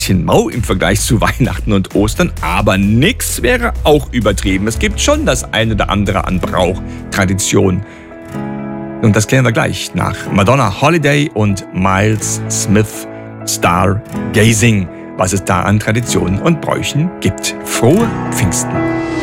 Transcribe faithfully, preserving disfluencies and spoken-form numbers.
bisschen mau im Vergleich zu Weihnachten und Ostern, aber nix wäre auch übertrieben. Es gibt schon das eine oder andere an Brauch, Tradition. Und das klären wir gleich nach Madonna Holiday und Miles Smith Stargazing, was es da an Traditionen und Bräuchen gibt. Frohe Pfingsten!